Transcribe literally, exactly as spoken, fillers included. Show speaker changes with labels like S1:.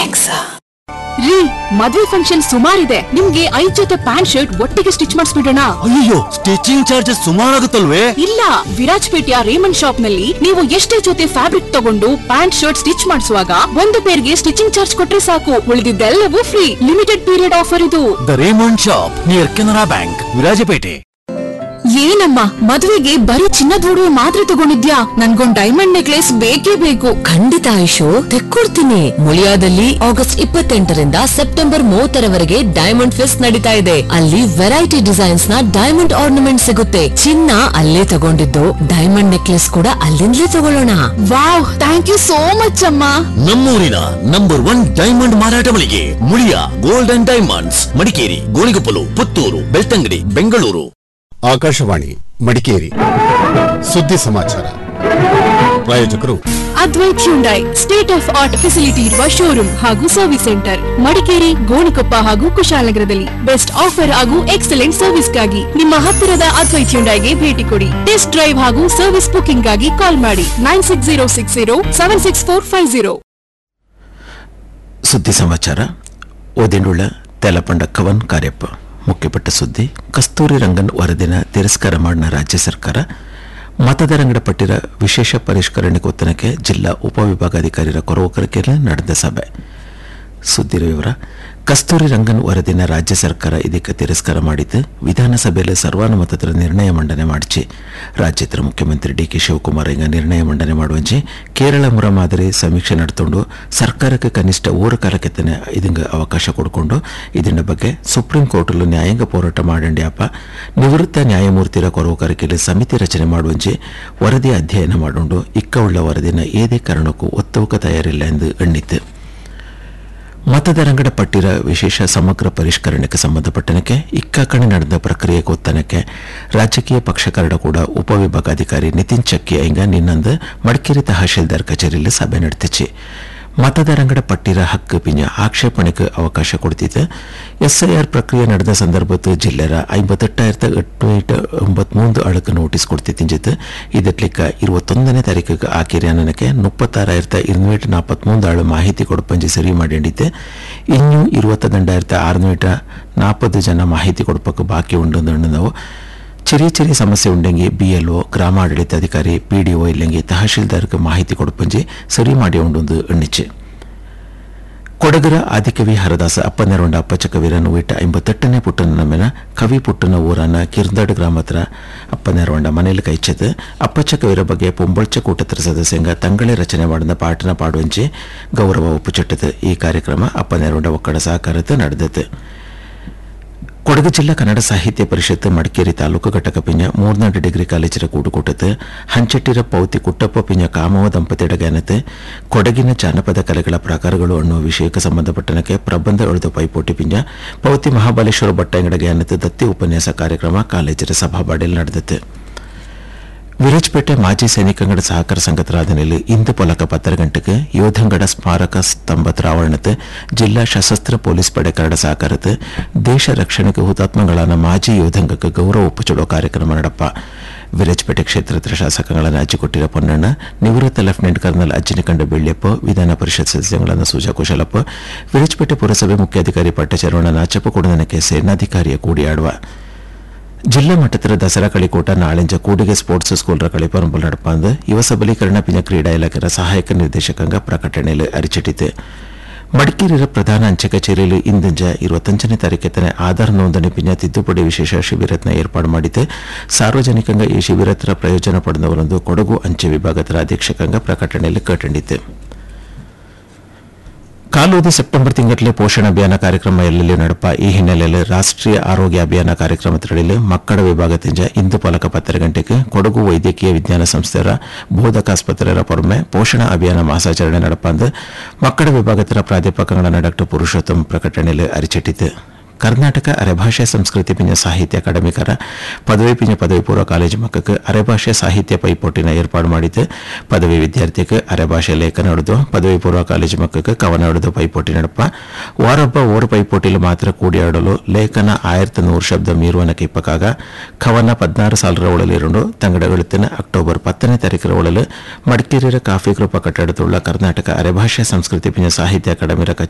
S1: ರೀ ಮದುವೆ ಫಂಕ್ಷನ್ ಸುಮಾರಿದೆ, ನಿಮ್ಗೆ ಐದ್ ಜೊತೆ ಪ್ಯಾಂಟ್ ಶರ್ಟ್ ಒಟ್ಟಿಗೆ ಸ್ಟಿಚ್ ಮಾಡಿಸ್ಬಿಡೋಣ.
S2: ಅಯ್ಯೋ, ಸ್ಟಿಚಿಂಗ್ ಚಾರ್ಜಸ್ ಸುಮಾರಾಗುತ್ತಲ್ವೇ?
S1: ಇಲ್ಲ, ವಿರಾಜ್ಪೇಟೆಯ ರೇಮಂಡ್ ಶಾಪ್ ನಲ್ಲಿ ನೀವು ಎಷ್ಟೇ ಜೊತೆ ಫ್ಯಾಬ್ರಿಕ್ ತಗೊಂಡು ಪ್ಯಾಂಟ್ ಶರ್ಟ್ ಸ್ಟಿಚ್ ಮಾಡಿಸುವಾಗ ಒಂದು ಪೇರ್ಗೆ ಸ್ಟಿಚಿಂಗ್ ಚಾರ್ಜ್ ಕೊಟ್ರೆ ಸಾಕು, ಉಳಿದಿದ್ದೆಲ್ಲವೂ ಫ್ರೀ. ಲಿಮಿಟೆಡ್ ಪೀರಿಯಡ್ ಆಫರ್ ಇದು.
S2: The Raymond shop near Canara bank, Virajpet.
S1: ಏನಮ್ಮ ಮದುವೆಗೆ ಬರೀ ಚಿನ್ನದ ಒಡವೆ ಮಾತ್ರ ತಗೊಂಡಿದ್ಯಾ? ನನ್ಗೊಂದ್ ಡೈಮಂಡ್ ನೆಕ್ಲೆಸ್ ಬೇಕೇ ಬೇಕು.
S3: ಖಂಡಿತ ಆಯುಷು, ತೆಕ್ಕೊಡ್ತೀನಿ. ಮುಳಿಯಾದಲ್ಲಿ ಆಗಸ್ಟ್ ಇಪ್ಪತ್ತೆಂಟರಿಂದ ಸೆಪ್ಟೆಂಬರ್ ಮೂವತ್ತರವರೆಗೆ ಡೈಮಂಡ್ ಫೆಸ್ಟ್ ನಡೀತಾ ಇದೆ. ಅಲ್ಲಿ ವೆರೈಟಿ ಡಿಸೈನ್ಸ್ ನ ಡೈಮಂಡ್ ಆರ್ನಮೆಂಟ್ ಸಿಗುತ್ತೆ. ಚಿನ್ನ ಅಲ್ಲೇ ತಗೊಂಡಿದ್ದು, ಡೈಮಂಡ್ ನೆಕ್ಲೆಸ್ ಕೂಡ ಅಲ್ಲಿಂದಲೇ ತಗೊಳ್ಳೋಣ.
S1: Wow, thank you so much ಅಮ್ಮ.
S2: ನಮ್ಮೂರಿನ ನಂಬರ್ ಒನ್ ಡೈಮಂಡ್ ಮಾರಾಟ ಮಳಿಗೆ Muliya gold and diamonds, Madikeri, Gonikoppal, Puttur, Belthangady, Bengaluru.
S4: Akashvani Madikeri ಸುದ್ದಿ ಸಮಾಚಾರ. ಪ್ರಾಯೋಜಕರು
S1: Advait Hyundai, state of art facility ಇರುವ ಶೋರೂಮ್ ಹಾಗೂ ಸರ್ವಿಸ್ ಸೆಂಟರ್, ಮಡಿಕೇರಿ, ಗೋಣಿಕೊಪ್ಪ ಹಾಗೂ ಕುಶಾಲನಗರದಲ್ಲಿ. ಬೆಸ್ಟ್ ಆಫರ್ ಹಾಗೂ ಎಕ್ಸಲೆಂಟ್ ಸರ್ವಿಸ್ಗಾಗಿ ನಿಮ್ಮ ಹತ್ತಿರದ ಅದ್ವೈತ್ ಹ್ಯುಂಡೈಗೆ ಭೇಟಿ ಕೊಡಿ. ಟೆಸ್ಟ್ ಡ್ರೈವ್ ಹಾಗೂ ಸರ್ವಿಸ್ ಬುಕಿಂಗ್ ಗಾಗಿ ಕಾಲ್ ಮಾಡಿ nine six zero six zero seven six four five zero.
S5: ಸುದ್ದಿ ಸಮಾಚಾರ ಓದಿನುಳ್ಳ ತೆಲಪಂಡ ಕವನ್ ಕಾರ್ಯಪ್ಪ. ಮುಖ್ಯಪಟ್ಟ ಸುದ್ದಿ: ಕಸ್ತೂರಿ ರಂಗನ್ ವರದಿನ ತಿರಸ್ಕಾರ ಮಾಡಿದ ರಾಜ್ಯ ಸರ್ಕಾರ. ಮತದಾರರ ಪಟ್ಟಿರ ವಿಶೇಷ ಪರಿಷ್ಕರಣೆ ಒತ್ತನಕ್ಕೆ ಜಿಲ್ಲಾ ಉಪವಿಭಾಗಾಧಿಕಾರಿರ ಕೊರವಕರಿಕೆಯಲ್ಲಿ ನಡೆದ ಸಭೆ. ಸುದ್ದಿರ ವಿವರ: ಕಸ್ತೂರಿ ರಂಗನ್ ವರದಿನ ರಾಜ್ಯ ಸರ್ಕಾರ ಇದಕ್ಕೆ ತಿರಸ್ಕಾರ ಮಾಡಿದ್ದು, ವಿಧಾನಸಭೆಯಲ್ಲಿ ಸರ್ವಾನುಮತದ ನಿರ್ಣಯ ಮಂಡನೆ ಮಾಡಿಸಿ. ರಾಜ್ಯದ ಮುಖ್ಯಮಂತ್ರಿ ಡಿಕೆ ಶಿವಕುಮಾರ್ ಈಗ ನಿರ್ಣಯ ಮಂಡನೆ ಮಾಡುವಂತೆ ಕೇರಳ ಮುರ ಮಾದರಿ ಸಮೀಕ್ಷೆ ನಡೆದುಕೊಂಡು ಸರ್ಕಾರಕ್ಕೆ ಕನಿಷ್ಠ ಮೂರು ಕಾಲಕ್ಕೆತ್ತನೆ ಇದಂಗೆ ಅವಕಾಶ ಕೊಡ್ಕೊಂಡು ಇದನ್ನ ಬಗ್ಗೆ ಸುಪ್ರೀಂ ಕೋರ್ಟಲ್ಲೂ ನ್ಯಾಯಾಂಗ ಹೋರಾಟ ಮಾಡಂಡ್ಯಾಪ. ನಿವೃತ್ತ ನ್ಯಾಯಮೂರ್ತಿರ ಕೊರವಕರಿಕೆಯಲ್ಲಿ ಸಮಿತಿ ರಚನೆ ಮಾಡುವಂತೆ ವರದಿ ಅಧ್ಯಯನ ಮಾಡಿಕೊಂಡು ಇಕ್ಕವುಳ್ಳ ವರದಿನ ಏದೇ ಕಾರಣಕ್ಕೂ ಒತ್ತುವಕ ತಯಾರಿಲ್ಲ ಎಂದು ಎಣ್ಣಿತ್ತು. ಮತದಾರರ ಪಟ್ಟಿರ ವಿಶೇಷ ಸಮಗ್ರ ಪರಿಷ್ಕರಣೆಗೆ ಸಂಬಂಧಪಟ್ಟನಕ್ಕೆ ಇಕ್ಕಾಕಣೆ ನಡೆದ ಪ್ರಕ್ರಿಯೆಗೆ ಒತ್ತನಕ್ಕೆ ರಾಜಕೀಯ ಪಕ್ಷಕಾರರ ಕೂಡ ಉಪವಿಭಾಗಾಧಿಕಾರಿ ನಿತಿನ್ ಚಕ್ಕಿ ಐಂಗ ನಿನ್ನಂದು ಮಡಿಕೇರಿ ತಹಶೀಲ್ದಾರ್ ಕಚೇರಿಯಲ್ಲಿ ಸಭೆ ನಡೆದಿச்சு. ಮತದಾರರ ಪಟ್ಟಿರ ಹಕ್ಕು ಪಿಂಜ ಆಕ್ಷೇಪಣೆಗೆ ಅವಕಾಶ ಕೊಡ್ತಿದ್ದು. ಎಸ್ಐಆರ್ ಪ್ರಕ್ರಿಯೆ ನಡೆದ ಸಂದರ್ಭದ ಜಿಲ್ಲೆರ ಐಂಬತ್ತೆಟ್ಟಾಯಿರತ್ತ ಎಟ್ಟು ಒಂಬತ್ಮೂರು ಅಳಕು ನೋಟಿಸ್ ಕೊಡ್ತಿತ್ತು. ಇದಟ್ಲಿಕ್ಕ ಇರುವತ್ತೊಂದನೇ ತಾರೀಕಿಗೆ ಆ ಕಿರಿಯಾನಕ್ಕೆ ಮುಪ್ಪತ್ತಾರಾಯಿರತ್ತ ഇരുന്നൂറ്റി നാൽപ്പത്തിമൂന്ന് ಆಳು ಮಾಹಿತಿ ಕೊಡಪಂಜಿ ಸರಿ ಮಾಡಿದ್ದೆ. ಇನ್ನೂ ഇരുപത്തിരണ്ടായിരത്തി അറുന്നൂറ്റി നാൽപ്പത് ಜನ ಮಾಹಿತಿ ಕೊಡಪಕ್ಕೆ ಬಾಕಿ ಉಂಡು ನಾವು. ചെറിയ ചെറിയ സമസ്യ ഉണ്ടെങ്കിൽ B L O ഗ്രാമാಡಳಿತಾಧಿಕಾರಿ P D O ಇല്ലെങ്കിൽ ತಹಶೀಲ್ದಾರ್ಗೆ ಮಾಹಿತಿ ಕೊಡಪಂಜಿ ಸರಿ ಮಾಡಿ ಉಂಡು ಎಣ್ಣಿச்சு. ಕೊಡಗರ ಆದಿಕವಿ ಹರದಾಸ ಅಪ್ಪನೆರೊಂಡ ಅಪ್ಪಚ್ಚ ಕವಿರನ್ನು ವಿಟ್ಟ ಐಂಬತ್ತೆಟ್ಟನೇ ಪುಟ್ಟನ ನಮ್ಮೆನ ಕವಿ ಪುಟ್ಟನ ಊರನ್ನ ಕಿರ್ದಾಡ್ ಗ್ರಾಮತ್ರ ಅಪ್ಪನೆರೊಂಡ ಮನೆಯಲ್ಲಿ ಕೈಚದು. ಅಪ್ಪಚ್ಚ ಕವಿರ ಬಗ್ಗೆ ಪೊಂಬಳ್ಚ ಕೂಟತ್ರ ಸದಸ್ಯಂಗ ತಂಗಳೇ ರಚನೆ ಮಾಡಿದ ಪಾಠನ ಪಾಡುವಂಚೆ ಗೌರವ ಒಪ್ಪುಚಟ್ಟದು. ಈ ಕಾರ್ಯಕ್ರಮ ಅಪ್ಪನೆರೊಂಡ ಒಕ್ಕಡ ಸಹಕಾರದ ನಡೆದದ್ದು. ಕೊಡಗು ಜಿಲ್ಲಾ ಕನ್ನಡ ಸಾಹಿತ್ಯ ಪರಿಷತ್ ಮಡಿಕೇರಿ ತಾಲೂಕು ಘಟಕ ಪಿಂಜ ಮೂರ್ನಾಡು ಡಿಗ್ರಿ ಕಾಲೇಜಿನ ಕೂಡುಕೂಟത്ത് ಹಂಚಟ್ಟಿರ ಪೌತಿ ಕುಟ್ಟಪ್ಪ ಪಿಂಜ ಕಾಮವ ದಂಪತಿയുടെ ಜ್ಞಾನತೆ ಕೊಡಗಿನ ಜಾನಪದ ಕಲೆಗಳ ಪ್ರಕಾರಗಳು ಅನ್ನುವ ವಿಷಯಕ್ಕೆ ಸಂಬಂಧಪಟ್ಟನಕ್ಕೆ ಪ್ರಬಂಧ ಎಳೆದ ಪೈಪೋಟಿ ಪಿಂಜ ಪೌತಿ ಮಹಾಬಲೇಶ್ವರ ಭಟ್ಟಂಗಡ ಜ್ಞಾನತೆ ದತ್ತಿ ಉಪನ್ಯಾಸ ಕಾರ್ಯಕ್ರಮ ಕಾಲೇಜಿನ ಸಭಾಬಾಡಿಯಲ್ಲಿ ನಡೆದಿತ್ತು. ವಿರಾಜಪೇಟೆ ಮಾಜಿ ಸೈನಿಕಂಗಡ ಸಹಕಾರ ಸಂಘತರಾಧನೆಯಲ್ಲಿ ಇಂದು ಪೊಲಕ ಪತ್ತರ ಗಂಟೆಗೆ ಯೋಧಂಗಡ ಸ್ಮಾರಕ ಸ್ತಂಭದ ಆವರಣದ ಜಿಲ್ಲಾ ಸಶಸ್ತ್ರ ಪೊಲೀಸ್ ಪಡೆ ಕರಡ ಸಹಕಾರದ ದೇಶ ರಕ್ಷಣೆಗೆ ಹುತಾತ್ಮಗಳಾದ ಮಾಜಿ ಯೋಧಂಗಕ್ಕೆ ಗೌರವ ಒಪ್ಪುಚುಡೋ ಕಾರ್ಯಕ್ರಮ ನಡಪ. ವಿರಾಜಪೇಟೆ ಕ್ಷೇತ್ರದ ಶಾಸಕಗಳನ್ನು ಅಜ್ಜಿಕೊಟ್ಟಿರ ಪೊನ್ನಣ್ಣ, ನಿವೃತ್ತ ಲೆಫ್ಟಿನೆಂಟ್ ಕರ್ನಲ್ ಅಜ್ಜಿನಿಕಂಡ ಬೆಳ್ಳಿಯಪ್ಪ, ವಿಧಾನ ಪರಿಷತ್ ಸದಸ್ಯಗಳಾದ ಸುಜಾ ಕುಶಲಪ್ಪ, ವಿರಾಜಪೇಟೆ ಪುರಸಭೆ ಮುಖ್ಯಾಧಿಕಾರಿ ಪಟ್ಟಚರವಣ ನಾಚಪ್ಪ ಕುಡನಕ್ಕೆ ಸೇನಾಧಿಕಾರಿಯ ಕೂಡಿಯಾಡುವ. ಜಿಲ್ಲಾ ಮಟ್ಟದ ದಸರಾ ಕಳಿಕೋಟ ನಾಳೆಂಜ ಕೂಡಿಗೆ ಸ್ಪೋರ್ಟ್ಸ್ ಸ್ಕೂಲ್ರ ಕಳಿಪರಂಬಲ್ ನಡಪಂದು ಯುವ ಸಬಲೀಕರಣ ಪಿಂಜ ಕ್ರೀಡಾ ಇಲಾಖೆಯ ಸಹಾಯಕ ನಿರ್ದೇಶಕಂಗ ಪ್ರಕಟಣೆಯಲ್ಲಿ ಅರಿಚಿಟ್ಟಿತು. ಮಡಿಕೇರಿಯ ಪ್ರಧಾನ ಅಂಚೆ ಕಚೇರಿಯಲ್ಲಿ ಇಂದಂಜ ಇರುವತ್ತಂಚನೇ ತಾರೀಕೆತ್ತನೆ ಆಧಾರ್ ನೋಂದಣಿ ಪಿಂಜ ತಿದ್ದುಪಡಿ ವಿಶೇಷ ಶಿಬಿರತ್ನ ಏರ್ಪಾಡು ಮಾಡಿದ್ದು. ಸಾರ್ವಜನಿಕಂಗ ಈ ಶಿಬಿರತ್ರ ಪ್ರಯೋಜನ ಪಡೆದವರೊಂದು ಕೊಡಗು ಅಂಚೆ ವಿಭಾಗದ ಅಧೀಕ್ಷಕಂಗ ಪ್ರಕಟಣೆಯಲ್ಲಿ ಕಟ್ಟಂಡಿತು. ಕಾಲೋದಿ ಸೆಪ್ಟೆಂಬರ್ ತಿಂಗಳಲ್ಲಿ ಪೋಷಣ ಅಭಿಯಾನ ಕಾರ್ಯಕ್ರಮ ಎಲ್ಲೆಲ್ಲಿ ನಡಪ. ಈ ಹಿನ್ನೆಲೆಯಲ್ಲಿ ರಾಷ್ಟ್ರೀಯ ಆರೋಗ್ಯ ಅಭಿಯಾನ ಕಾರ್ಯಕ್ರಮದಲ್ಲಿ ಮಕ್ಕಳ ವಿಭಾಗದಿಂದ ಇಂದು ಪಲಕ ಪತ್ತರ ಗಂಟೆಗೆ ಕೊಡಗು ವೈದ್ಯಕೀಯ ವಿಜ್ಞಾನ ಸಂಸ್ಥೆಯ ಬೋಧಕಾಸ್ಪತ್ರೆಯ ಪೊರಮೆ ಪೋಷಣ ಅಭಿಯಾನ ಮಾಸಾಚರಣೆ ನಡಪಂದು ಮಕ್ಕಳ ವಿಭಾಗದ ಪ್ರಾಧ್ಯಾಪಕಗಳಾದ ಡಾಕ್ಟರ್ ಪುರುಷೋತ್ತಮ್ ಪ್ರಕಟಣೆಯಲ್ಲಿ ಅರಿಚಿಟ್ಟಿತು. ಕರ್ನಾಟಕ ಅರೆಭಾಷೆ ಸಂಸ್ಕೃತಿ ಪಿಂಜ ಸಾಹಿತ್ಯ ಅಕಾಡೆಮಿಕರ ಪದವಿ ಪಿಂಜ ಪದವಿ ಪೂರ್ವ ಕಾಲೇಜು ಮಕ್ಕಕ್ಕೆ ಅರೆಭಾಷೆ ಸಾಹಿತ್ಯ ಪೈಪೋಟಿನ ಏರ್ಪಾಡು ಮಾಡಿದ್ದು. ಪದವಿ ವಿದ್ಯಾರ್ಥಿಗೆ ಅರೆಭಾಷೆ ಲೇಖನ ನಡೆದು ಪದವಿ ಪೂರ್ವ ಕಾಲೇಜು ಮಕ್ಕಕ್ಕೆ ಕವನ ನಡೆದು ಪೈಪೋಟಿ ನಡಪ. ವಾರೊಬ್ಬ ಓರು ಪೈಪೋಟಿಲಿ ಮಾತ್ರ ಕೂಡಿಯಾಡಲು ಲೇಖನ ಆಯಿರತ್ತ ನೂರು ಶಬ್ದ ಮೀರುವನಕ್ಕೆ ಇಪ್ಪಕ್ಕಾಗ ಕವನ ಪದ್ನಾರು ಸಾಲರ ಒಳಲಿರುಂಡು ತಂಗಡಗಳಿತ್ತಿನ ಅಕ್ಟೋಬರ್ ಪತ್ತನೇ ತಾರೀಕರ ಒಳಲು ಮಡಿಕೇರಿಯ ಕಾಫಿ ಕೃಪ ಕಟ್ಟಡದುಳ್ಳ ಕರ್ನಾಟಕ ಅರೆಭಾಷೆ ಸಂಸ್ಕೃತಿ ಪಿಂಜ ಸಾಹಿತ್ಯ ಅಕಾಡೆಮಿರ